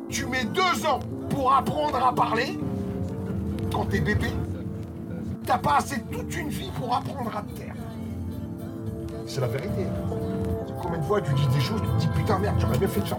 Tu mets 2 ans pour apprendre à parler quand t'es bébé. T'as pas assez toute une vie pour apprendre à te taire. C'est la vérité. Combien de fois tu dis des choses, tu te dis putain merde, j'aurais bien fait de faire